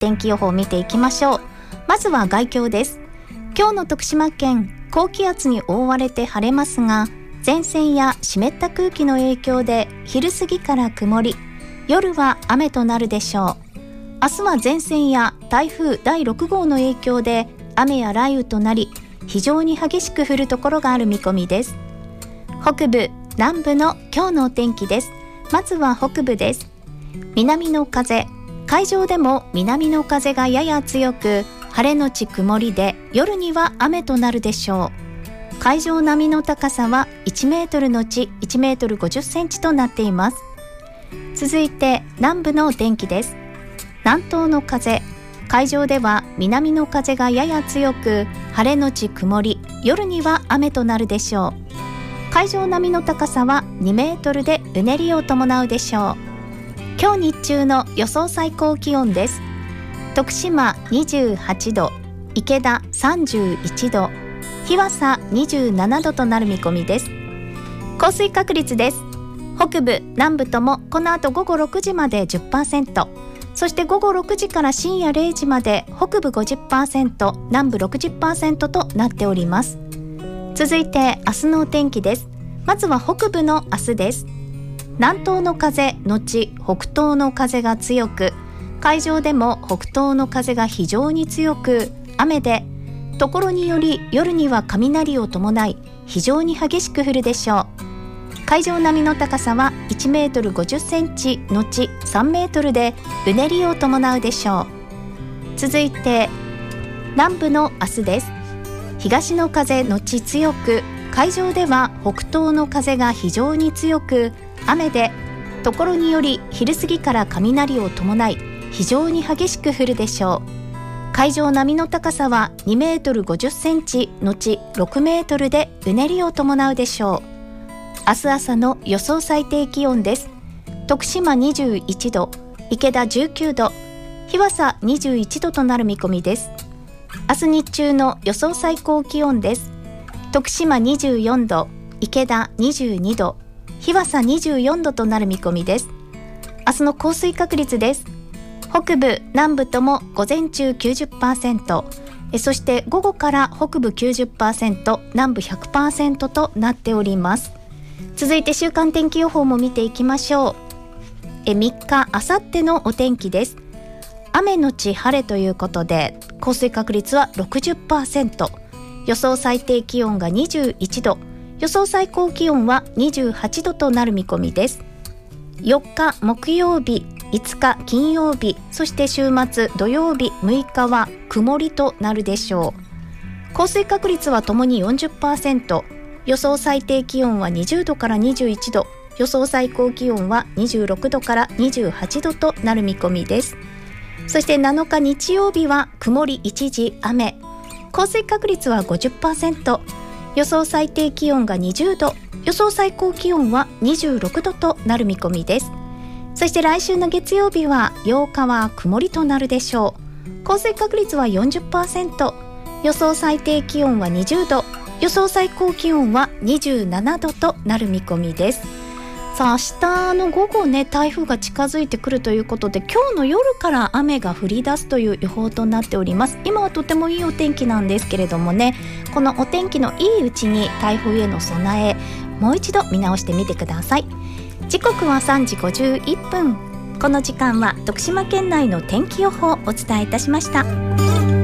天気予報を見ていきましょう。まずは概況です。今日の徳島県、高気圧に覆われて晴れますが、前線や湿った空気の影響で昼過ぎから曇り、夜は雨となるでしょう。明日は前線や台風第6号の影響で雨や雷雨となり、非常に激しく降るところがある見込みです。北部、南部の今日のお天気です。まずは北部です。南の風、海上でも南の風がやや強く、晴れのち曇りで夜には雨となるでしょう。海上波の高さは1メートルのち1メートル50センチとなっています。続いて南部のお天気です。南東の風、海上では南の風がやや強く、晴れのち曇り、夜には雨となるでしょう。海上波の高さは2メートルでうねりを伴うでしょう。今日日中の予想最高気温です。徳島28度、池田31度、日和佐27度となる見込みです。降水確率です。北部、南部ともこの後午後6時まで 10%、そして午後6時から深夜0時まで北部 50%、南部 60% となっております。続いて明日のお天気です。まずは北部の明日です。南東の風のち北東の風が強く、海上でも北東の風が非常に強く、雨でところにより夜には雷を伴い非常に激しく降るでしょう。海上波の高さは1メートル50センチのち3メートルでうねりを伴うでしょう。続いて南部の明日です。東の風のち強く、海上では北東の風が非常に強く、雨でところにより昼過ぎから雷を伴い非常に激しく降るでしょう。海上波の高さは2メートル50センチのち6メートルでうねりを伴うでしょう。明日朝の予想最低気温です。徳島21度、池田19度、日和佐21度となる見込みです。明日日中の予想最高気温です。徳島24度、池田22度、日和佐24度となる見込みです。明日の降水確率です。北部、南部とも午前中 90%、そして午後から北部 90%、南部 100% となっております。続いて週間天気予報も見ていきましょう。3日、あさってのお天気です。雨のち晴れということで、降水確率は 60%、予想最低気温が21度、予想最高気温は28度となる見込みです。4日木曜日、5日金曜日、そして週末土曜日6日は曇りとなるでしょう。降水確率はともに 40%、予想最低気温は20度から21度、予想最高気温は26度から28度となる見込みです。そして7日日曜日は曇り一時雨、降水確率は 50%、予想最低気温が20度、予想最高気温は26度となる見込みです。そして来週の月曜日は8日は曇りとなるでしょう。降水確率は 40%、予想最低気温は20度、予想最高気温は27度となる見込みです。さあ明日の午後ね、台風が近づいてくるということで、今日の夜から雨が降り出すという予報となっております。今はとてもいいお天気なんですけれどもね、このお天気のいいうちに台風への備え、もう一度見直してみてください。時刻は3時51分。この時間は徳島県内の天気予報をお伝えいたしました。